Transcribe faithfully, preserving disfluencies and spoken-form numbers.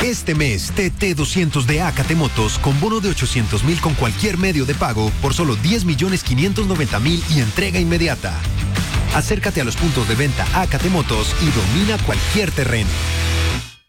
Este mes, T T doscientos de Acate Motos con bono de ochocientos mil con cualquier medio de pago por solo diez millones quinientos noventa mil y entrega inmediata. Acércate a los puntos de venta Acate Motos y domina cualquier terreno.